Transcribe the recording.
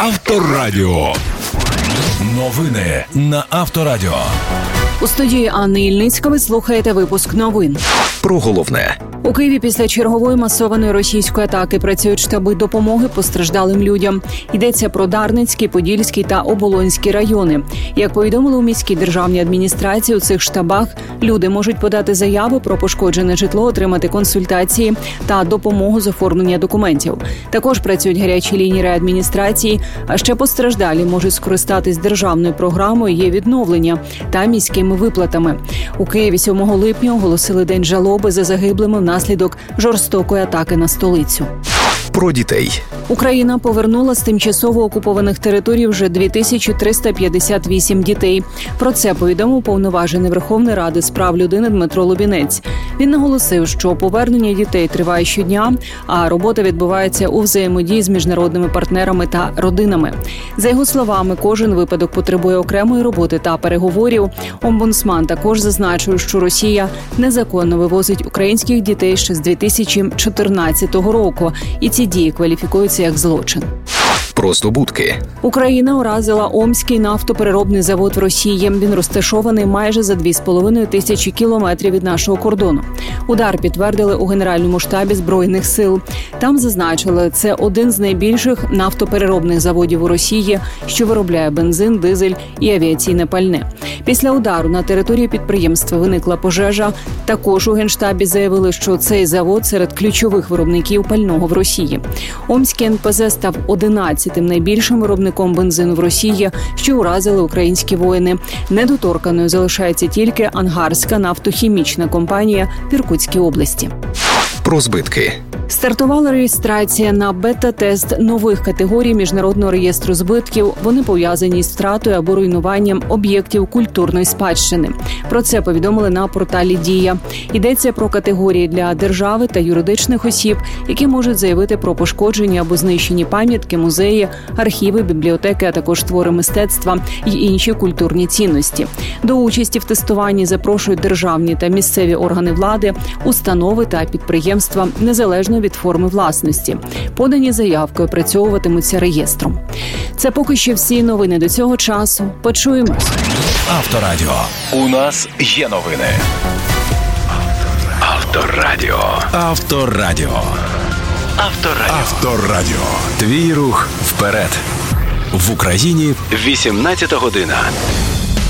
Авторадіо. Новини на Авторадіо. У студії Анни Ільницька ви слухаєте випуск новин. Про головне. У Києві після чергової масованої російської атаки працюють штаби допомоги постраждалим людям. Йдеться про Дарницький, Подільський та Оболонський райони. Як повідомили у міській державній адміністрації, у цих штабах люди можуть подати заяви про пошкоджене житло, отримати консультації та допомогу з оформлення документів. Також працюють гарячі лінії реадміністрації, а ще постраждалі можуть скористатись державною програмою «Є відновлення» та міськими виплатами. У Києві 7 липня оголосили День жалоби за загиблими внаслідок жорстокої атаки на столицю. Про дітей. Україна повернула з тимчасово окупованих територій вже 2358 дітей. Про це повідомив уповноважений Верховної Ради з прав людини Дмитро Лубінець. Він наголосив, що повернення дітей триває щодня, а робота відбувається у взаємодії з міжнародними партнерами та родинами. За його словами, кожен випадок потребує окремої роботи та переговорів. Омбудсман також зазначив, що Росія незаконно вивозить українських дітей ще з 2014 року, і ці дії кваліфікуються як злочин. Про здобутки. Україна уразила Омський нафтопереробний завод в Росії. Він розташований майже за 2,5 тисячі кілометрів від нашого кордону. Удар підтвердили у Генеральному штабі Збройних сил. Там зазначили, це один з найбільших нафтопереробних заводів у Росії, що виробляє бензин, дизель і авіаційне пальне. Після удару на території підприємства виникла пожежа. Також у Генштабі заявили, що цей завод серед ключових виробників пального в Росії. Омський НПЗ став 11-тим найбільшим виробником бензину в Росії, що уразили українські воїни. Недоторканою залишається тільки Ангарська нафтохімічна компанія в Іркутській області. Про збитки. Стартувала реєстрація на бета-тест нових категорій Міжнародного реєстру збитків. Вони пов'язані з втратою або руйнуванням об'єктів культурної спадщини. Про це повідомили на порталі «Дія». Йдеться про категорії для держави та юридичних осіб, які можуть заявити про пошкодження або знищені пам'ятки, музеї, архіви, бібліотеки, а також твори мистецтва й інші культурні цінності. До участі в тестуванні запрошують державні та місцеві органи влади, установи та підприємства, незалежно від форми власності. Подані заявки опрацьовуватимуться реєстром. Це поки що всі новини до цього часу. Почуємось. Авторадіо. У нас є новини. Авторадіо. Авторадіо. Авторадіо. Авторадіо. Твій рух вперед. В Україні 18 година.